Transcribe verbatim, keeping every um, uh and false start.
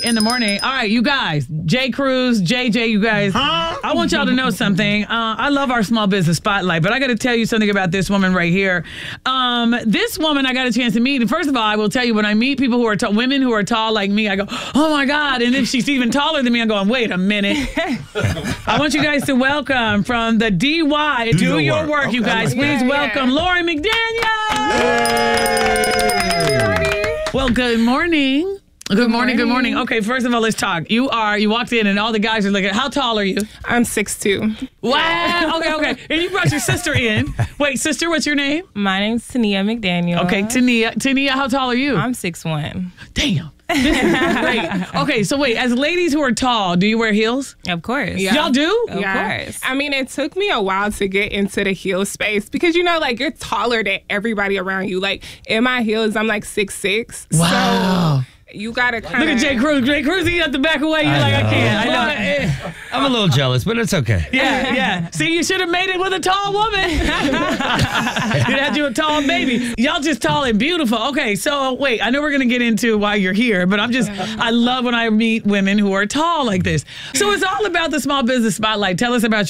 In the morning. All right, you guys. J. Cruz, J J, you guys. Huh? I want y'all to know something. Uh, I love our small business spotlight, but I got to tell you something about this woman right here. Um, this woman I got a chance to meet. And first of all, I will tell you, when I meet people who are tall, women who are tall like me, I go, oh my God. And if she's even taller than me, I'm going, wait a minute. I want you guys to welcome from the D Y, Do, Do Your, Your Work, work okay. you guys. Please yeah, welcome yeah. Lauren McDaniel. Yay. Well, good morning. Good, good morning, morning, good morning. Okay, first of all, let's talk. You are, you walked in and all the guys are looking, how tall are you? I'm six two. Wow, okay, okay. And you brought your sister in. Wait, sister, what's your name? My name's Tania McDaniel. Okay, Tania. Tania, how tall are you? I'm six one. Damn. This is great. Okay, so wait, as ladies who are tall, do you wear heels? Of course. Yeah. Y'all do? Of yeah. course. I mean, it took me a while to get into the heel space because, you know, like, you're taller than everybody around you. Like, in my heels, I'm like six six. Wow. So you gotta kind of look at J. Cruz. J. Cruz, he got to back away. You're I like, know. I can't. I know. I'm a little jealous, but it's okay. Yeah, yeah. See, you should have made it with a tall woman. You'd had you a tall baby. Y'all just tall and beautiful. Okay, so wait, I know we're gonna get into why you're here, but I'm just, I love when I meet women who are tall like this. So it's all about the small business spotlight. Tell us about